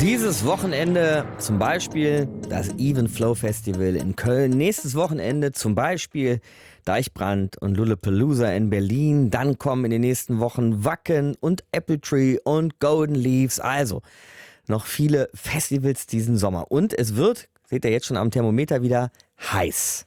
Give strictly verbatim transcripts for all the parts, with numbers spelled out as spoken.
Dieses Wochenende zum Beispiel das Even Flow Festival in Köln. Nächstes Wochenende zum Beispiel Deichbrand und Lollapalooza in Berlin. Dann kommen in den nächsten Wochen Wacken und Apple Tree und Golden Leaves. Also noch viele Festivals diesen Sommer. Und es wird, seht ihr jetzt schon am Thermometer wieder, heiß.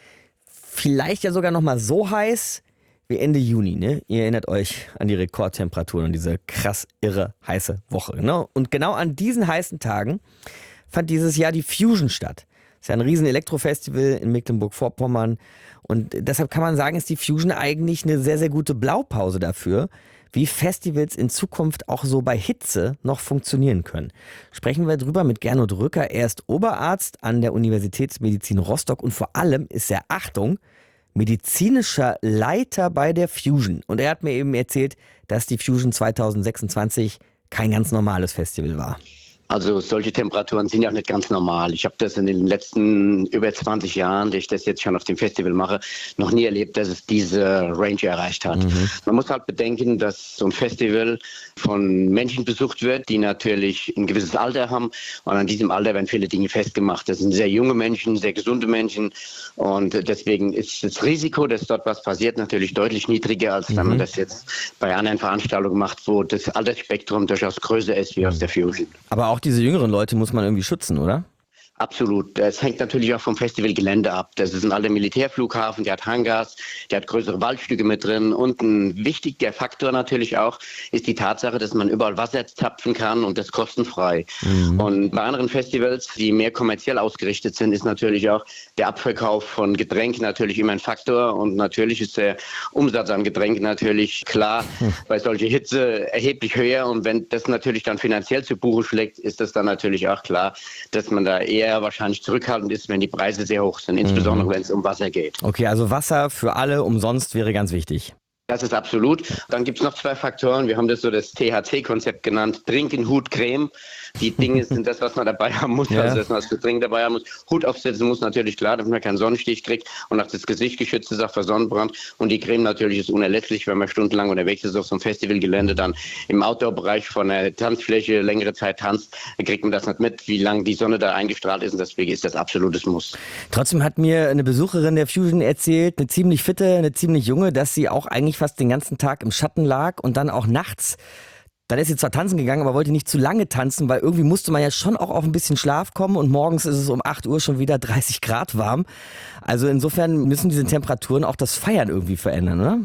Vielleicht ja sogar noch mal so heiß wie Ende Juni, ne? Ihr erinnert euch an die Rekordtemperaturen und diese krass irre heiße Woche, ne? Und genau an diesen heißen Tagen fand dieses Jahr die Fusion statt. Das ist ja ein riesen Elektrofestival in Mecklenburg-Vorpommern und deshalb kann man sagen, ist die Fusion eigentlich eine sehr, sehr gute Blaupause dafür, wie Festivals in Zukunft auch so bei Hitze noch funktionieren können. Sprechen wir drüber mit Gernot Rücker. Er ist Oberarzt an der Universitätsmedizin Rostock und vor allem ist er, Achtung, medizinischer Leiter bei der Fusion. Und er hat mir eben erzählt, dass die Fusion zwanzig sechsundzwanzig kein ganz normales Festival war. Also solche Temperaturen sind ja nicht ganz normal. Ich habe das in den letzten über zwanzig Jahren, die ich das jetzt schon auf dem Festival mache, noch nie erlebt, dass es diese Range erreicht hat. Mhm. Man muss halt bedenken, dass so ein Festival von Menschen besucht wird, die natürlich ein gewisses Alter haben. Und an diesem Alter werden viele Dinge festgemacht. Das sind sehr junge Menschen, sehr gesunde Menschen. Und deswegen ist das Risiko, dass dort was passiert, natürlich deutlich niedriger, als wenn mhm. man das jetzt bei anderen Veranstaltungen macht, wo das Altersspektrum durchaus größer ist wie aus der Fusion. Aber auch diese jüngeren Leute muss man irgendwie schützen, oder? Absolut. Es hängt natürlich auch vom Festivalgelände ab. Das ist ein alter Militärflughafen, der hat Hangars, der hat größere Waldstücke mit drin. Und ein wichtiger Faktor natürlich auch ist die Tatsache, dass man überall Wasser zapfen kann und das kostenfrei. Mhm. Und bei anderen Festivals, die mehr kommerziell ausgerichtet sind, ist natürlich auch der Abverkauf von Getränken natürlich immer ein Faktor. Und natürlich ist der Umsatz an Getränken natürlich klar mhm. bei solcher Hitze erheblich höher. Und wenn das natürlich dann finanziell zu Buche schlägt, ist das dann natürlich auch klar, dass man da eher wahrscheinlich zurückhaltend ist, wenn die Preise sehr hoch sind, insbesondere mhm. wenn es um Wasser geht. Okay, also Wasser für alle umsonst wäre ganz wichtig. Das ist absolut. Dann gibt es noch zwei Faktoren. Wir haben das so das T H C-Konzept genannt. Trinken, Hut, Creme. Die Dinge sind das, was man dabei haben muss. Ja. Also, dass man das zu trinken dabei haben muss. Hut aufsetzen muss natürlich klar, damit man keinen Sonnenstich kriegt und auch das Gesicht geschützt ist auch vor Sonnenbrand. Und die Creme natürlich ist unerlässlich, wenn man stundenlang unterwegs ist auf so einem Festivalgelände, dann im Outdoor-Bereich von der Tanzfläche längere Zeit tanzt, dann kriegt man das nicht mit, wie lange die Sonne da eingestrahlt ist. Und deswegen ist das absolutes Muss. Trotzdem hat mir eine Besucherin der Fusion erzählt, eine ziemlich fitte, eine ziemlich junge, dass sie auch eigentlich fast den ganzen Tag im Schatten lag und dann auch nachts. Dann ist sie zwar tanzen gegangen, aber wollte nicht zu lange tanzen, weil irgendwie musste man ja schon auch auf ein bisschen Schlaf kommen und morgens ist es um acht Uhr schon wieder dreißig Grad warm. Also insofern müssen diese Temperaturen auch das Feiern irgendwie verändern, oder?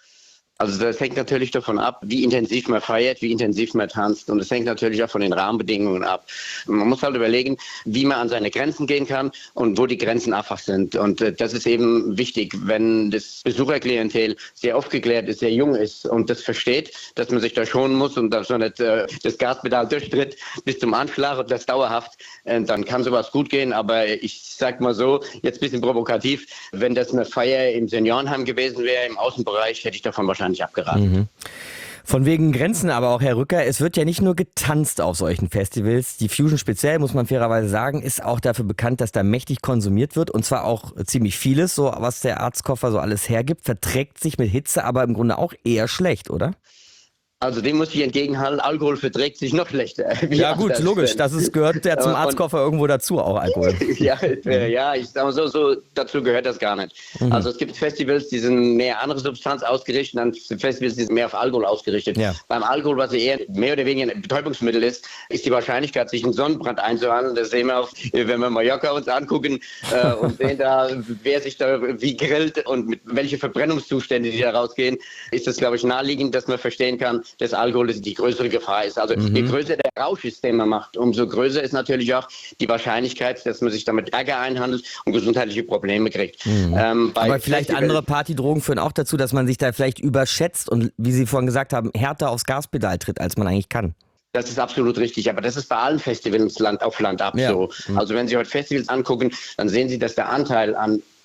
Also das hängt natürlich davon ab, wie intensiv man feiert, wie intensiv man tanzt. Und es hängt natürlich auch von den Rahmenbedingungen ab. Man muss halt überlegen, wie man an seine Grenzen gehen kann und wo die Grenzen einfach sind. Und äh, das ist eben wichtig, wenn das Besucherklientel sehr aufgeklärt ist, sehr jung ist und das versteht, dass man sich da schonen muss und dass man nicht äh, das Gaspedal durchtritt bis zum Anschlag und das dauerhaft, äh, dann kann sowas gut gehen. Aber ich sag mal so, jetzt ein bisschen provokativ, wenn das eine Feier im Seniorenheim gewesen wäre, im Außenbereich, hätte ich davon wahrscheinlich nicht abgeraten. Mhm. Von wegen Grenzen aber auch, Herr Rücker, es wird ja nicht nur getanzt auf solchen Festivals. Die Fusion speziell, muss man fairerweise sagen, ist auch dafür bekannt, dass da mächtig konsumiert wird und zwar auch ziemlich vieles, so was der Arztkoffer so alles hergibt, verträgt sich mit Hitze aber im Grunde auch eher schlecht, oder? Also dem muss ich entgegenhalten, Alkohol verträgt sich noch schlechter. Ja gut, das logisch, das ist, gehört ja zum Arztkoffer irgendwo dazu, auch Alkohol. ja, ja, ich sag mal so, so, dazu gehört das gar nicht. Mhm. Also es gibt Festivals, die sind mehr andere Substanz ausgerichtet, dann Festivals, die sind mehr auf Alkohol ausgerichtet. Ja. Beim Alkohol, was eher mehr oder weniger ein Betäubungsmittel ist, ist die Wahrscheinlichkeit, sich einen Sonnenbrand einzuhandeln. Das sehen wir, auch, wenn wir Mallorca uns angucken äh, und sehen da, wer sich da wie grillt und mit welche Verbrennungszustände die da rausgehen, ist das, glaube ich, naheliegend, dass man verstehen kann, dass Alkohol die größere Gefahr ist. Also mhm. je größer der Rausch ist, den man macht, umso größer ist natürlich auch die Wahrscheinlichkeit, dass man sich damit Ärger einhandelt und gesundheitliche Probleme kriegt. Mhm. Ähm, Aber vielleicht Festivals andere Partydrogen führen auch dazu, dass man sich da vielleicht überschätzt und, wie Sie vorhin gesagt haben, härter aufs Gaspedal tritt, als man eigentlich kann. Das ist absolut richtig, aber das ist bei allen Festivals Land auf Land ab ja. so. Mhm. Also wenn Sie heute Festivals angucken, dann sehen Sie, dass der Anteil an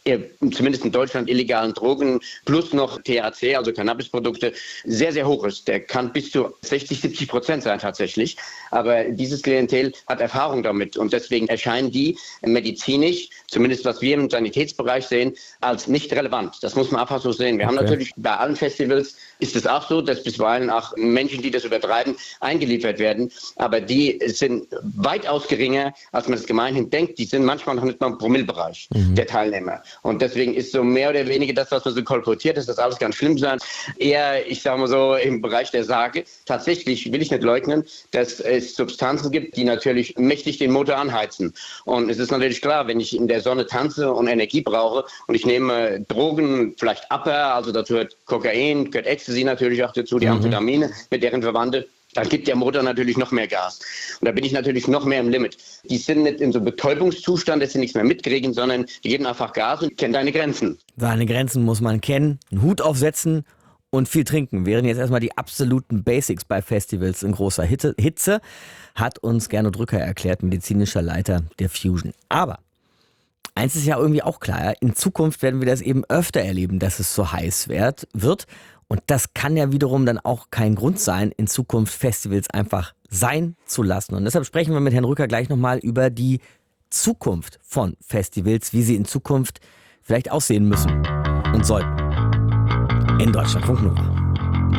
äh, zumindest in Deutschland illegalen Drogen plus noch T H C, also Cannabisprodukte, sehr, sehr hoch ist. Der kann bis zu sechzig, siebzig Prozent sein tatsächlich. Aber dieses Klientel hat Erfahrung damit und deswegen erscheinen die medizinisch, zumindest was wir im Sanitätsbereich sehen, als nicht relevant. Das muss man einfach so sehen. Wir okay. haben natürlich bei allen Festivals ist es auch so, dass bisweilen auch Menschen, die das übertreiben, eingeliefert werden. Aber die sind weitaus geringer, als man es gemeinhin denkt. Die sind manchmal noch nicht mal im Promillebereich mhm. der Teilnehmer. Und deswegen ist so mehr oder weniger das, was man so kolportiert, dass das alles ganz schlimm sein. Eher, ich sage mal so, im Bereich der Sage. Tatsächlich will ich nicht leugnen, dass es Substanzen gibt, die natürlich mächtig den Motor anheizen. Und es ist natürlich klar, wenn ich in der Sonne tanze und Energie brauche und ich nehme Drogen, vielleicht Upper, also dazu gehört Kokain, gehört Ecstasy natürlich auch dazu, die mhm. Amphetamine mit deren Verwandte, dann gibt der Motor natürlich noch mehr Gas. Und da bin ich natürlich noch mehr im Limit. Die sind nicht in so einem Betäubungszustand, dass sie nichts mehr mitkriegen, sondern die geben einfach Gas und kennen deine Grenzen. Seine Grenzen muss man kennen, einen Hut aufsetzen und viel trinken. Wären jetzt erstmal die absoluten Basics bei Festivals in großer Hitze, hat uns Gernot Rücker erklärt, medizinischer Leiter der Fusion. Aber eins ist ja irgendwie auch klar, in Zukunft werden wir das eben öfter erleben, dass es so heiß wird. Und das kann ja wiederum dann auch kein Grund sein, in Zukunft Festivals einfach sein zu lassen. Und deshalb sprechen wir mit Herrn Rücker gleich nochmal über die Zukunft von Festivals, wie sie in Zukunft vielleicht aussehen müssen und sollten. In Deutschlandfunk Nova.